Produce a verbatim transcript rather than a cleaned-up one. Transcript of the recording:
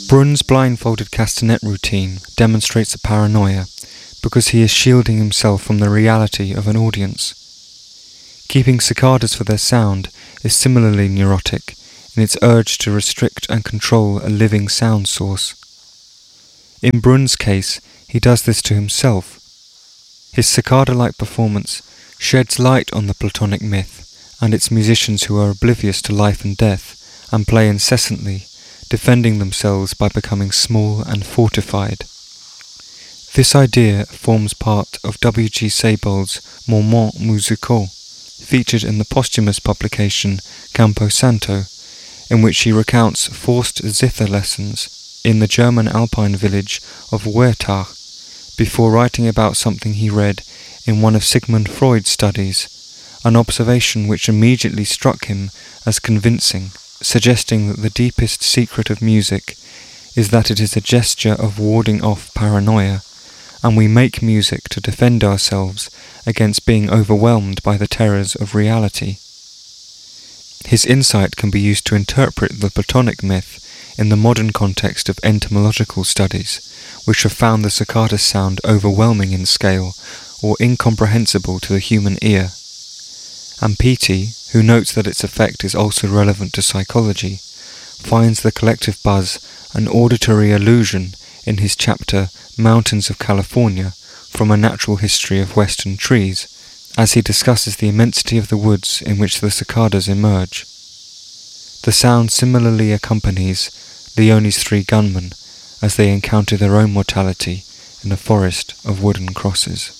Brun's blindfolded castanet routine demonstrates a paranoia because he is shielding himself from the reality of an audience. Keeping cicadas for their sound is similarly neurotic in its urge to restrict and control a living sound source. In Brun's case, he does this to himself. His cicada-like performance sheds light on the Platonic myth and its musicians who are oblivious to life and death and play incessantly, defending themselves by becoming small and fortified. This idea forms part of W G Seybold's Moments Musicaux, featured in the posthumous publication Campo Santo, in which he recounts forced zither lessons in the German alpine village of Wertach, before writing about something he read in one of Sigmund Freud's studies, an observation which immediately struck him as convincing, suggesting that the deepest secret of music is that it is a gesture of warding off paranoia, and we make music to defend ourselves against being overwhelmed by the terrors of reality. His insight can be used to interpret the Platonic myth in the modern context of entomological studies, which have found the cicada's sound overwhelming in scale or incomprehensible to the human ear. Ampiti, who notes that its effect is also relevant to psychology, finds the collective buzz an auditory illusion in his chapter Mountains of California from a Natural History of Western Trees, as he discusses the immensity of the woods in which the cicadas emerge. The sound similarly accompanies Leone's three gunmen as they encounter their own mortality in a forest of wooden crosses.